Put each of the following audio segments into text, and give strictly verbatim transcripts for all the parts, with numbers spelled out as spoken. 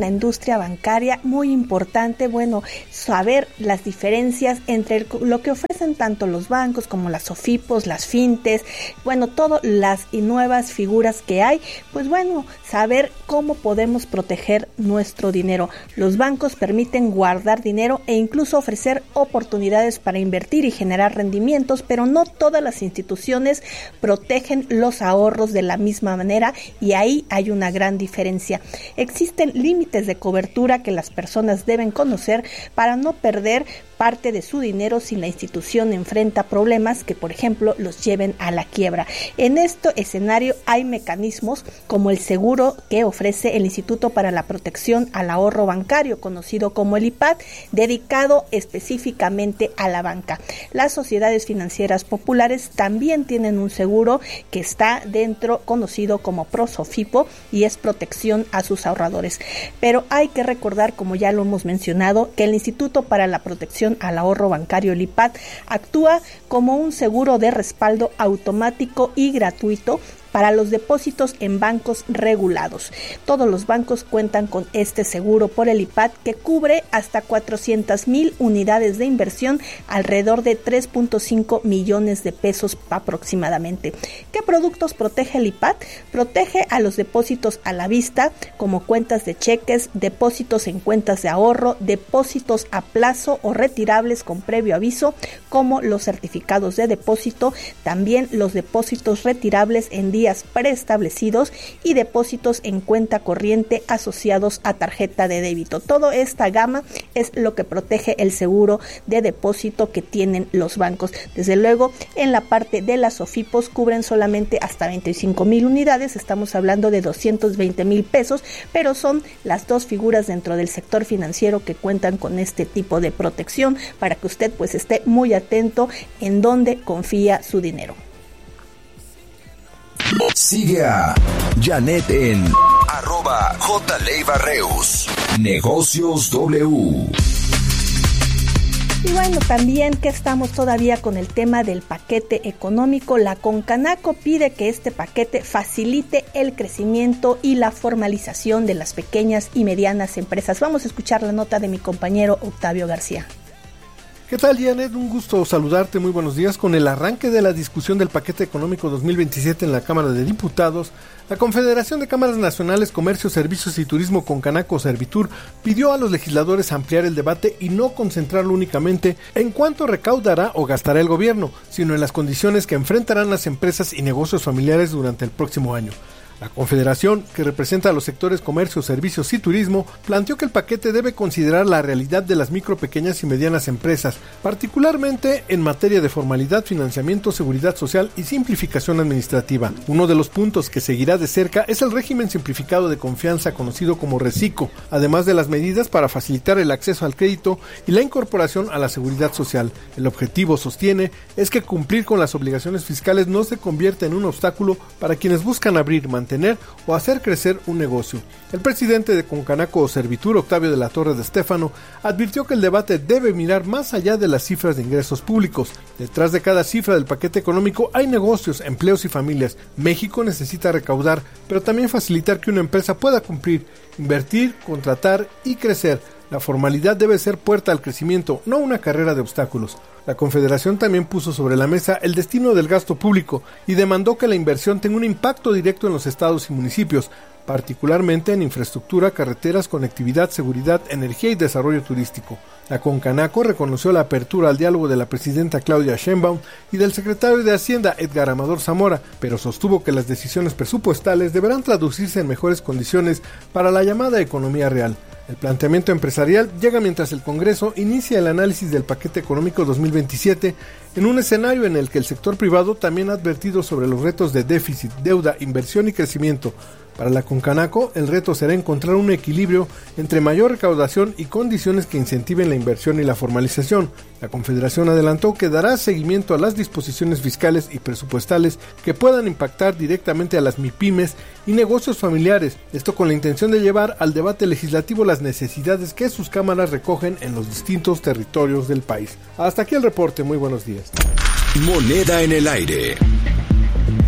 la industria bancaria, muy importante, bueno, saber las diferencias entre el, lo que ofrecen tanto los bancos como las SOFIPOS, las fintes, bueno, todas las y nuevas figuras que hay, pues bueno, saber cómo podemos proteger nuestro dinero. Los bancos permiten guardar dinero e incluso ofrecer oportunidades para invertir y generar rendimientos, pero no todas las instituciones protegen los ahorros de la misma manera y ahí hay una gran diferencia. Existen límites de cobertura que las personas deben conocer para no perder parte de su dinero si la institución enfrenta problemas que, por ejemplo, los lleven a la quiebra. En este escenario hay mecanismos como el seguro que ofrece el Instituto para la Protección al Ahorro Bancario, conocido como el I P A D, dedicado específicamente a la banca. Las sociedades financieras populares también tienen un seguro que está dentro, conocido como ProSofipo, y es protección a sus ahorradores. Pero hay que recordar, como ya lo hemos mencionado, que el Instituto para la Protección al Ahorro Bancario, el I P A D, actúa como un seguro de respaldo automático y gratuito para los depósitos en bancos regulados. Todos los bancos cuentan con este seguro por el I P A D que cubre hasta cuatrocientas mil unidades de inversión, alrededor de tres punto cinco millones de pesos aproximadamente. ¿Qué productos protege el I P A D? Protege a los depósitos a la vista, como cuentas de cheques, depósitos en cuentas de ahorro, depósitos a plazo o retirables con previo aviso, como los certificados de depósito, también los depósitos retirables en días preestablecidos y depósitos en cuenta corriente asociados a tarjeta de débito. Toda esta gama es lo que protege el seguro de depósito que tienen los bancos. Desde luego, en la parte de las SOFIPOS cubren solamente hasta veinticinco mil unidades, estamos hablando de doscientos veinte mil pesos, pero son las dos figuras dentro del sector financiero que cuentan con este tipo de protección para que usted pues esté muy atento en dónde confía su dinero. Sigue a Janet en arroba jleivarreus. Negocios W. Y bueno, también que estamos todavía con el tema del paquete económico, la Concanaco pide que este paquete facilite el crecimiento y la formalización de las pequeñas y medianas empresas. Vamos a escuchar la nota de mi compañero Octavio García. ¿Qué tal, Janet? Un gusto saludarte, muy buenos días. Con el arranque de la discusión del paquete económico dos mil veintisiete en la Cámara de Diputados, la Confederación de Cámaras Nacionales, Comercio, Servicios y Turismo, Concanaco Servitur, pidió a los legisladores ampliar el debate y no concentrarlo únicamente en cuánto recaudará o gastará el gobierno, sino en las condiciones que enfrentarán las empresas y negocios familiares durante el próximo año. La Confederación, que representa a los sectores comercio, servicios y turismo, planteó que el paquete debe considerar la realidad de las micro, pequeñas y medianas empresas, particularmente en materia de formalidad, financiamiento, seguridad social y simplificación administrativa. Uno de los puntos que seguirá de cerca es el régimen simplificado de confianza conocido como RECICO, además de las medidas para facilitar el acceso al crédito y la incorporación a la seguridad social. El objetivo, sostiene, es que cumplir con las obligaciones fiscales no se convierta en un obstáculo para quienes buscan abrir, mantener o hacer crecer un negocio. El presidente de Concanaco Servitur, Octavio de la Torre de Stéfano, advirtió que el debate debe mirar más allá de las cifras de ingresos públicos. Detrás de cada cifra del paquete económico hay negocios, empleos y familias. México necesita recaudar, pero también facilitar que una empresa pueda cumplir, invertir, contratar y crecer. La formalidad debe ser puerta al crecimiento, no una carrera de obstáculos. La Confederación también puso sobre la mesa el destino del gasto público y demandó que la inversión tenga un impacto directo en los estados y municipios, particularmente en infraestructura, carreteras, conectividad, seguridad, energía y desarrollo turístico. La Concanaco reconoció la apertura al diálogo de la presidenta Claudia Sheinbaum y del secretario de Hacienda Edgar Amador Zamora, pero sostuvo que las decisiones presupuestales deberán traducirse en mejores condiciones para la llamada economía real. El planteamiento empresarial llega mientras el Congreso inicia el análisis del paquete económico dos mil veintisiete en un escenario en el que el sector privado también ha advertido sobre los retos de déficit, deuda, inversión y crecimiento. Para la Concanaco, el reto será encontrar un equilibrio entre mayor recaudación y condiciones que incentiven la inversión y la formalización. La Confederación adelantó que dará seguimiento a las disposiciones fiscales y presupuestales que puedan impactar directamente a las MIPYMES y negocios familiares, esto con la intención de llevar al debate legislativo las necesidades que sus cámaras recogen en los distintos territorios del país. Hasta aquí el reporte, muy buenos días. Moneda en el aire.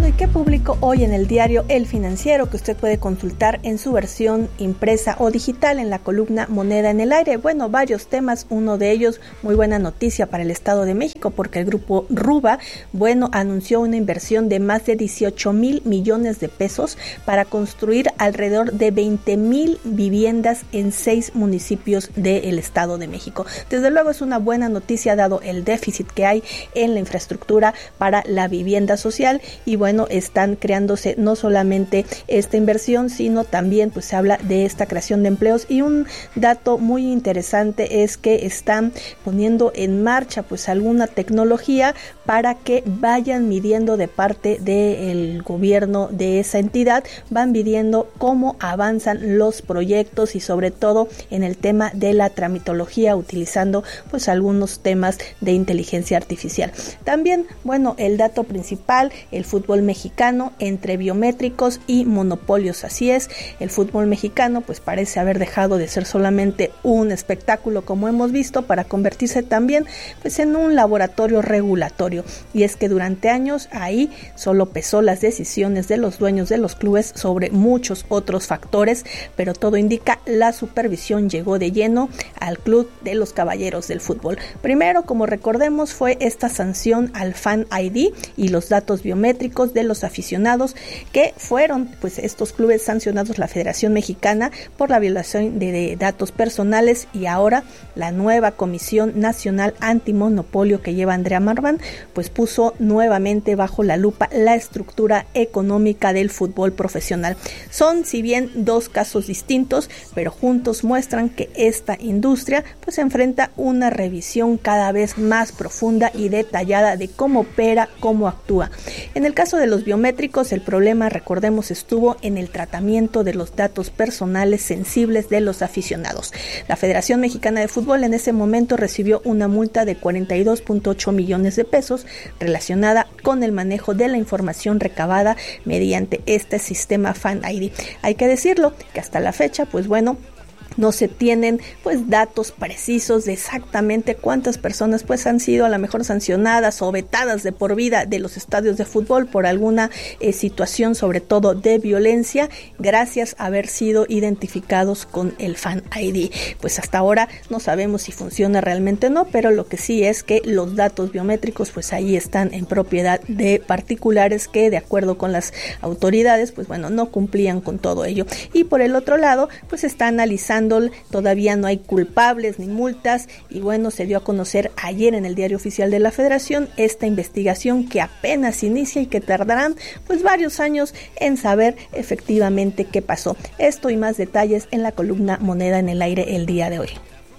Bueno, ¿y qué publicó hoy en el diario El Financiero, que usted puede consultar en su versión impresa o digital en la columna Moneda en el Aire? Bueno, varios temas, uno de ellos, muy buena noticia para el Estado de México, porque el grupo Ruba, bueno, anunció una inversión de más de dieciocho mil millones de pesos para construir alrededor de veinte mil viviendas en seis municipios del Estado de México. Desde luego es una buena noticia dado el déficit que hay en la infraestructura para la vivienda social. Y bueno, están creándose no solamente esta inversión, sino también pues se habla de esta creación de empleos. Y un dato muy interesante es que están poniendo en marcha pues alguna tecnología para que vayan midiendo de parte del gobierno de esa entidad, van midiendo cómo avanzan los proyectos y sobre todo en el tema de la tramitología, utilizando pues algunos temas de inteligencia artificial. También, bueno, el dato principal, el fútbol mexicano entre biométricos y monopolios. Así es, el fútbol mexicano pues parece haber dejado de ser solamente un espectáculo como hemos visto para convertirse también pues en un laboratorio regulatorio. Y es que durante años ahí solo pesó las decisiones de los dueños de los clubes sobre muchos otros factores, pero todo indica la supervisión llegó de lleno al Club de los Caballeros del Fútbol. Primero, como recordemos, fue esta sanción al Fan I D y los datos biométricos de los aficionados, que fueron pues estos clubes sancionados la Federación Mexicana por la violación de, de datos personales, y ahora la nueva Comisión Nacional Antimonopolio que lleva Andrea Marván pues puso nuevamente bajo la lupa la estructura económica del fútbol profesional. Son si bien dos casos distintos, pero juntos muestran que esta industria pues enfrenta una revisión cada vez más profunda y detallada de cómo opera, cómo actúa. En el caso de los biométricos, el problema, recordemos, estuvo en el tratamiento de los datos personales sensibles de los aficionados. La Federación Mexicana de Fútbol en ese momento recibió una multa de cuarenta y dos punto ocho millones de pesos relacionada con el manejo de la información recabada mediante este sistema Fan I D. Hay que decirlo que hasta la fecha, pues bueno, no se tienen pues datos precisos de exactamente cuántas personas pues han sido a lo mejor sancionadas o vetadas de por vida de los estadios de fútbol por alguna eh, situación, sobre todo de violencia, gracias a haber sido identificados con el Fan I D. Pues hasta ahora no sabemos si funciona realmente o no, pero lo que sí es que los datos biométricos pues ahí están en propiedad de particulares que, de acuerdo con las autoridades, pues bueno, no cumplían con todo ello. Y por el otro lado, pues está analizando, todavía no hay culpables ni multas, y bueno, se dio a conocer ayer en el Diario Oficial de la Federación esta investigación que apenas inicia y que tardarán pues varios años en saber efectivamente qué pasó. Esto y más detalles en la columna Moneda en el Aire el día de hoy.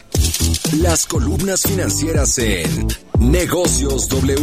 Las columnas financieras en Negocios W.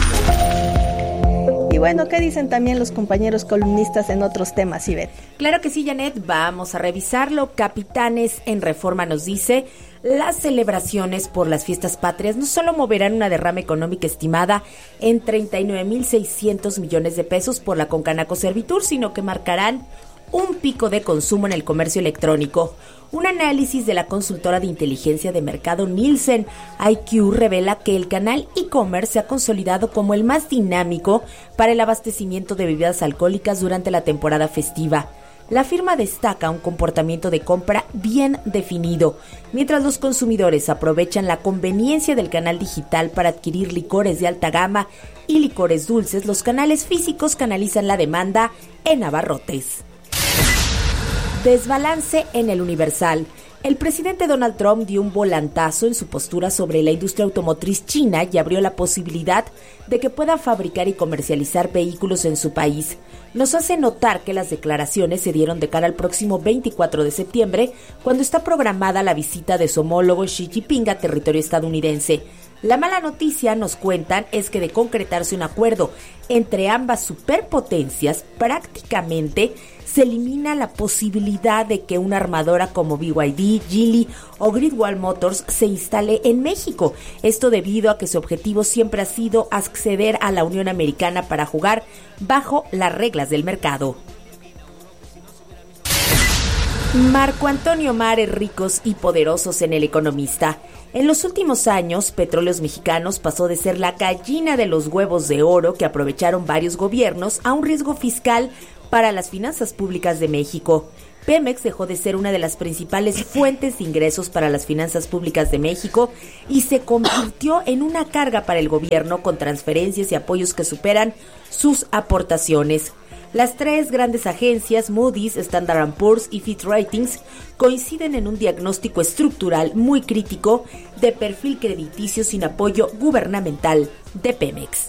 Y bueno, ¿qué dicen también los compañeros columnistas en otros temas, Ivette? Claro que sí, Janet, vamos a revisarlo. Capitanes en Reforma nos dice: las celebraciones por las fiestas patrias no solo moverán una derrama económica estimada en treinta y nueve mil seiscientos millones de pesos por la Concanaco Servitur, sino que marcarán un pico de consumo en el comercio electrónico. Un análisis de la consultora de inteligencia de mercado Nielsen I Q revela que el canal e-commerce se ha consolidado como el más dinámico para el abastecimiento de bebidas alcohólicas durante la temporada festiva. La firma destaca un comportamiento de compra bien definido, mientras los consumidores aprovechan la conveniencia del canal digital para adquirir licores de alta gama y licores dulces. Los canales físicos canalizan la demanda en abarrotes. Desbalance en el Universal. El presidente Donald Trump dio un volantazo en su postura sobre la industria automotriz china y abrió la posibilidad de que pueda fabricar y comercializar vehículos en su país. Nos hace notar que las declaraciones se dieron de cara al próximo veinticuatro de septiembre, cuando está programada la visita de su homólogo Xi Jinping a territorio estadounidense. La mala noticia, nos cuentan, es que de concretarse un acuerdo entre ambas superpotencias, prácticamente se elimina la posibilidad de que una armadora como B Y D, Geely o Great Wall Motors se instale en México. Esto debido a que su objetivo siempre ha sido acceder a la Unión Americana para jugar bajo las reglas del mercado. Marco Antonio Mares, ricos y poderosos en El Economista. En los últimos años, Petróleos Mexicanos pasó de ser la gallina de los huevos de oro que aprovecharon varios gobiernos a un riesgo fiscal para las finanzas públicas de México. Pemex dejó de ser una de las principales fuentes de ingresos para las finanzas públicas de México y se convirtió en una carga para el gobierno con transferencias y apoyos que superan sus aportaciones. Las tres grandes agencias, Moody's, Standard and Poor's y Fitch Ratings, coinciden en un diagnóstico estructural muy crítico de perfil crediticio sin apoyo gubernamental de Pemex.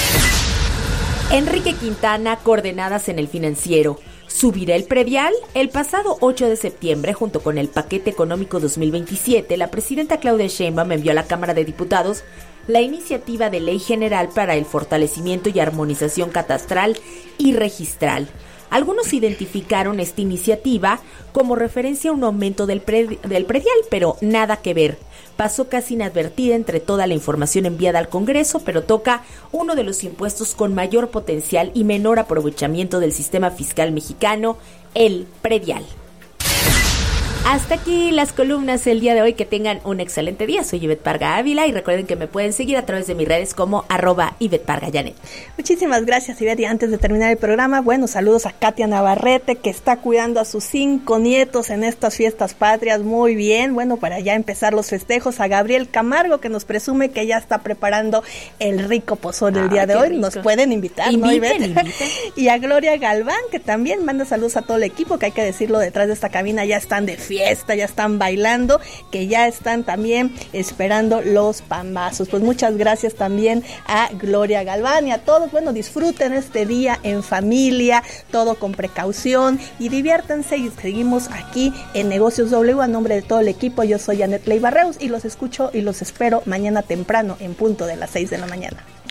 Enrique Quintana, coordenadas en el Financiero. ¿Subirá el predial? El pasado ocho de septiembre, junto con el paquete económico dos mil veintisiete, la presidenta Claudia Sheinbaum envió a la Cámara de Diputados la iniciativa de ley general para el fortalecimiento y armonización catastral y registral. Algunos identificaron esta iniciativa como referencia a un aumento del, pred- del predial, pero nada que ver. Pasó casi inadvertida entre toda la información enviada al Congreso, pero toca uno de los impuestos con mayor potencial y menor aprovechamiento del sistema fiscal mexicano, el predial. Hasta aquí las columnas el día de hoy. Que tengan un excelente día. Soy Ivette Parga Ávila y recuerden que me pueden seguir a través de mis redes como arroba Ivette Parga Janet. Muchísimas gracias, Ivette. Y antes de terminar el programa, bueno, saludos a Katia Navarrete, que está cuidando a sus cinco nietos en estas fiestas patrias. Muy bien, bueno, para ya empezar los festejos. A Gabriel Camargo, que nos presume que ya está preparando el rico pozole el día ah, de hoy. Rico. Nos pueden invitar, inviten, ¿no, Ivette? Inviten. Y a Gloria Galván, que también manda saludos a todo el equipo, que hay que decirlo, detrás de esta cabina ya están de fiesta. Fiesta, ya están bailando, que ya están también esperando los pambazos. Pues muchas gracias también a Gloria Galván y a todos. Bueno, disfruten este día en familia, todo con precaución y diviértanse, y seguimos aquí en Negocios W. A nombre de todo el equipo, yo soy Janet Leiva Reus y los escucho y los espero mañana temprano en punto de las seis de la mañana.